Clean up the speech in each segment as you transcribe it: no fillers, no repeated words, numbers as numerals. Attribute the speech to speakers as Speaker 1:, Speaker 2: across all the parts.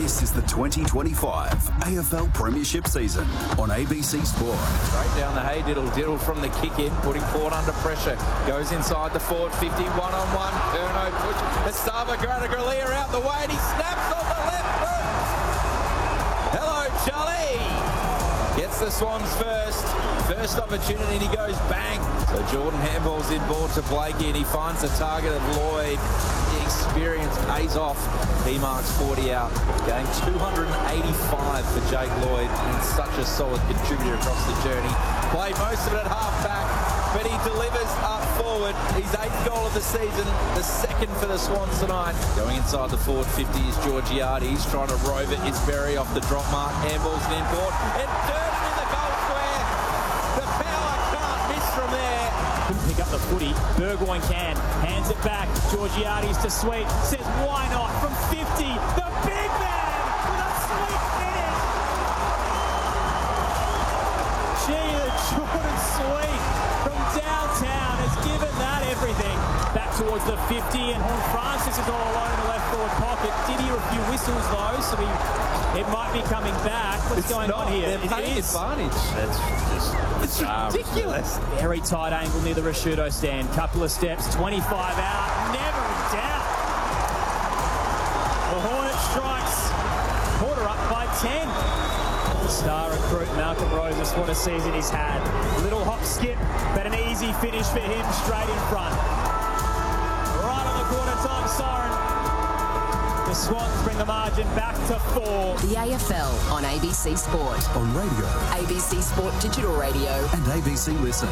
Speaker 1: This is the 2025 AFL Premiership season on ABC Sport.
Speaker 2: Straight down the hay, diddle from the kick in, putting Port under pressure. Goes inside the forward 50, one-on-one. Curnow push. Estava Granaglia out the way, and he snaps on the left foot. Hello, Charlie. Gets the Swans first. First opportunity, and he goes bang. So Jordan handballs in ball to Blakey, and he finds the target of Lloyd. The experience pays off. He marks 40 out. Game 285 for Jake Lloyd, and such a solid contributor across the journey. Played most of it at half-back, but he delivers up forward. His 8th goal of the season, the 2nd for the Swans tonight. Going inside the forward 50 is Georgiades. He's trying to rove it. It's Berry off the drop mark. Handballs it in Port. And Durden in the goal square. The power can't miss from there.
Speaker 3: Couldn't pick up the footy. Burgoyne can. Hands it back. Georgiades to Sweet. Says, why not? From 50. The big man with a sweet finish. Jordan Sweet from downtown has given that everything. Back towards the 50, and Francis is all alone in the left forward pocket. Did hear a few whistles though, so it might be coming back. What's going on here?
Speaker 2: They're paying advantage.
Speaker 3: It's ridiculous. Very tight angle near the Rashudo stand. Couple of steps, 25 out, never in doubt. The Hornet strikes. Porter up by 10. The star recruit Malcolm Roses, what a season he's had. Little hop skip, but an easy finish for him straight in front. Right on the quarter time siren. The Swans bring the margin back to 4.
Speaker 4: The AFL on ABC Sport.
Speaker 1: On radio,
Speaker 4: ABC Sport Digital Radio.
Speaker 1: and ABC Listen.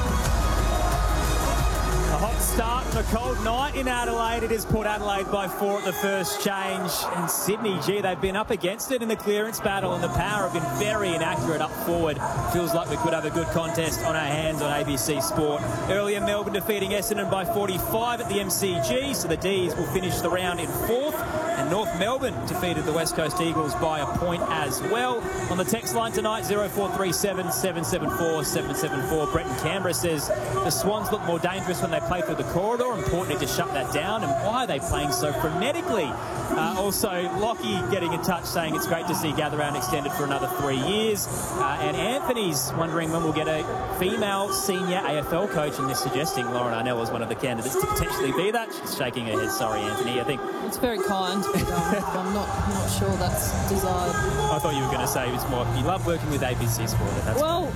Speaker 3: A hot start and a cold night in Adelaide. It is Port Adelaide by 4 at the first change. And Sydney, gee, they've been up against it in the clearance battle, and the Power have been very inaccurate up forward. Feels like we could have a good contest on our hands on ABC Sport. Earlier, Melbourne defeating Essendon by 45 at the MCG, so the D's will finish the round in 4th. And North Melbourne defeated the West Coast Eagles by a point as well. On the text line tonight, 0437 774 774. Brett in Canberra says the Swans look more dangerous when they play through the corridor, and Port need to shut that down. And why are they playing so frenetically? Also, Lockie getting in touch saying it's great to see Gather Round extended for another 3 years. And Anthony's wondering when we'll get a female senior AFL coach, and they're suggesting Lauren Arnell is one of the candidates to potentially be that. She's shaking her head. Sorry, Anthony. I think
Speaker 5: it's very kind, but I'm not sure that's desired.
Speaker 3: I thought you were going to say it's more you love working with ABC Sport. That's
Speaker 5: well,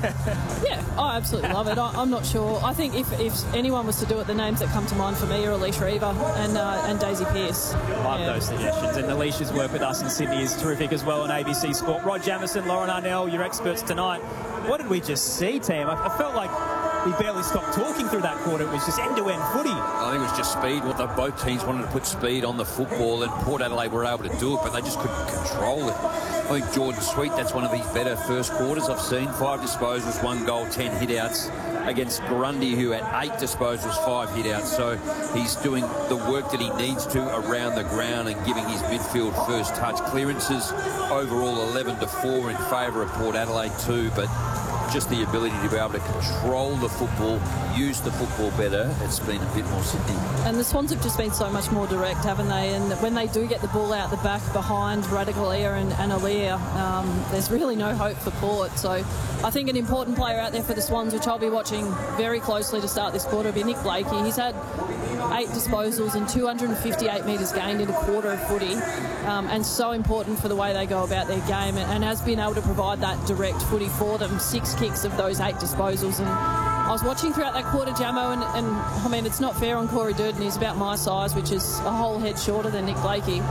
Speaker 5: yeah, I absolutely love it. I'm not sure. I think if anyone was to do it, the names that come to mind for me are Alicia Eva and Daisy Pearce.
Speaker 3: Love those suggestions. And Alicia's work with us in Sydney is terrific as well on ABC Sport. Rod Jamieson, Lauren Arnell, your experts tonight. What did we just see, team? I felt like we barely stopped talking through that quarter. It was just end-to-end footy.
Speaker 6: I think it was just speed. Both teams wanted to put speed on the football, and Port Adelaide were able to do it, but they just couldn't control it. I think Jordan Sweet, that's one of his better first quarters I've seen. 5 disposals, 1 goal, 10 hit-outs against Grundy, who had 8 disposals, 5 hit-outs. So he's doing the work that he needs to around the ground and giving his midfield first touch. Clearances overall 11-4 in favour of Port Adelaide too, but just the ability to be able to control the football, use the football better, it's been a bit more Sydney.
Speaker 5: And the Swans have just been so much more direct, haven't they? And when they do get the ball out the back behind Radaglia and Aaliyah, there's really no hope for Port. So I think an important player out there for the Swans, which I'll be watching very closely to start this quarter, will be Nick Blakey. He's had 8 disposals and 258 metres gained in a quarter of footy, and so important for the way they go about their game, and has been able to provide that direct footy for them. 6 kicks of those 8 disposals. And I was watching throughout that quarter, Jamo, and I mean, it's not fair on Corey Durden. He's about my size, which is a whole head shorter than Nick Blakey.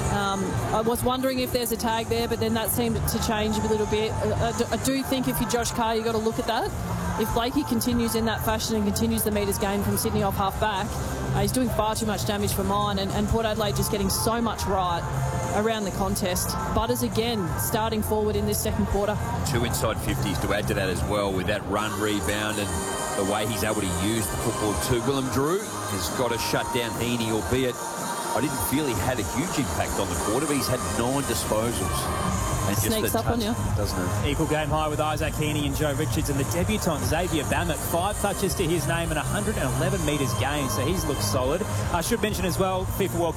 Speaker 5: I was wondering if there's a tag there, but then that seemed to change a little bit. I do think if you're Josh Carr, you've got to look at that. If Blakey continues in that fashion and continues the metres gained from Sydney off half-back, he's doing far too much damage for mine, and Port Adelaide just getting so much right around the contest. Butters again starting forward in this second quarter. 2
Speaker 6: inside 50s to add to that as well, with that run rebound and the way he's able to use the football too. Willem Drew has got to shut down Heaney, albeit I didn't feel he had a huge impact on the quarter, but he's had 9 disposals. And
Speaker 5: sneaks up on you,
Speaker 6: doesn't it?
Speaker 3: Equal game high with Isaac Heaney and Joe Richards, and the debutant Xavier Bammett, 5 touches to his name and 111 metres gained, so he's looked solid. I should mention as well, FIFA World